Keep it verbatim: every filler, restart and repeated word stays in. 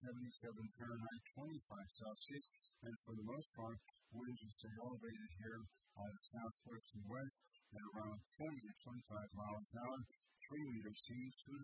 seventy-seven Fahrenheit, twenty-five Celsius, and for the most part, winds will stay elevated here on the southwest and west at around twenty to twenty-five miles an hour, three meter seas through